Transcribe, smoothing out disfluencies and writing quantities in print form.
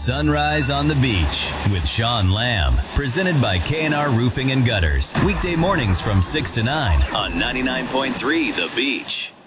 Sunrise on the Beach with Sean Lamb. Presented by K&R Roofing and Gutters. Weekday mornings from 6 to 9 on 99.3 The Beach.